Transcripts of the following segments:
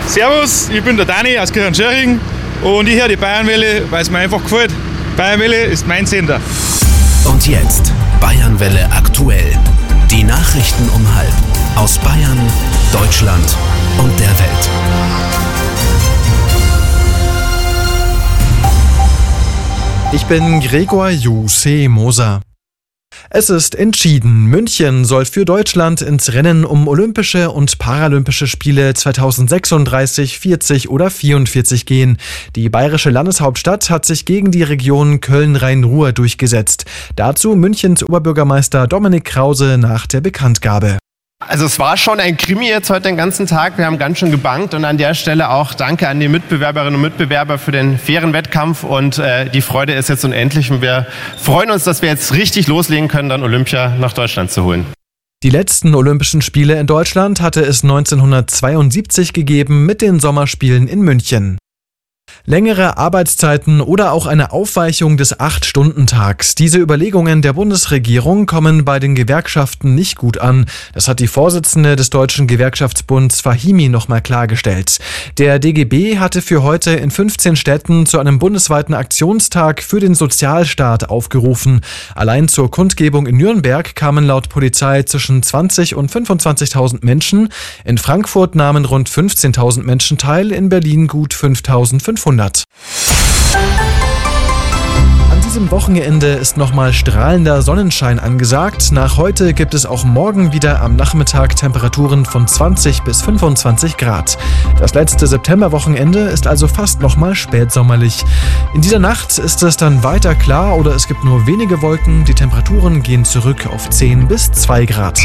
Servus, ich bin der Dani aus Kirchenschöring und ich höre die Bayernwelle, weil es mir einfach gefällt. Bayernwelle ist mein Sender. Und jetzt Bayernwelle aktuell. Die Nachrichten um 12:30 aus Bayern, Deutschland und der Welt. Ich bin Gregor Moser. Es ist entschieden. München soll für Deutschland ins Rennen um Olympische und Paralympische Spiele 2036, 40 oder 44 gehen. Die bayerische Landeshauptstadt hat sich gegen die Region Köln-Rhein-Ruhr durchgesetzt. Dazu Münchens Oberbürgermeister Dominik Krause nach der Bekanntgabe. Also es war schon ein Krimi jetzt heute den ganzen Tag. Wir haben ganz schön gebankt und an der Stelle auch danke an die Mitbewerberinnen und Mitbewerber für den fairen Wettkampf und die Freude ist jetzt unendlich und wir freuen uns, dass wir jetzt richtig loslegen können, dann Olympia nach Deutschland zu holen. Die letzten Olympischen Spiele in Deutschland hatte es 1972 gegeben mit den Sommerspielen in München. Längere Arbeitszeiten oder auch eine Aufweichung des 8-Stunden-Tags. Diese Überlegungen der Bundesregierung kommen bei den Gewerkschaften nicht gut an. Das hat die Vorsitzende des Deutschen Gewerkschaftsbunds Fahimi nochmal klargestellt. Der DGB hatte für heute in 15 Städten zu einem bundesweiten Aktionstag für den Sozialstaat aufgerufen. Allein zur Kundgebung in Nürnberg kamen laut Polizei zwischen 20.000 und 25.000 Menschen. In Frankfurt nahmen rund 15.000 Menschen teil, in Berlin gut 5.500. An diesem Wochenende ist nochmal strahlender Sonnenschein angesagt. Nach heute gibt es auch morgen wieder am Nachmittag Temperaturen von 20 bis 25 Grad. Das letzte Septemberwochenende ist also fast nochmal spätsommerlich. In dieser Nacht ist es dann weiter klar oder es gibt nur wenige Wolken. Die Temperaturen gehen zurück auf 10 bis 2 Grad.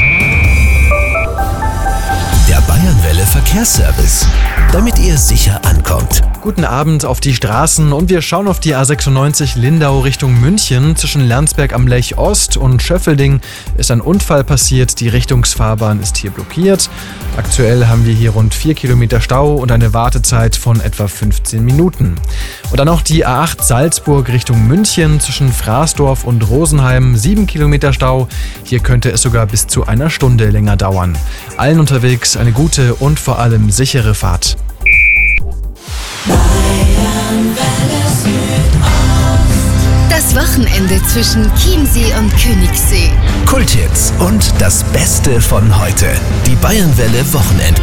Der Bayernwelle Verkehrsservice, damit ihr sicher ankommt. Guten Abend auf die Straßen und wir schauen auf die A96 Lindau Richtung München. Zwischen Landsberg am Lech Ost und Schöffelding ist ein Unfall passiert. Die Richtungsfahrbahn ist hier blockiert. Aktuell haben wir hier rund 4 Kilometer Stau und eine Wartezeit von etwa 15 Minuten. Und dann noch die A8 Salzburg Richtung München. Zwischen Fraßdorf und Rosenheim 7 Kilometer Stau. Hier könnte es sogar bis zu einer Stunde länger dauern. Allen unterwegs eine gute und vor allem sichere Fahrt. Das Wochenende zwischen Chiemsee und Königssee. Kulthits und das Beste von heute. Die Bayernwelle Wochenend.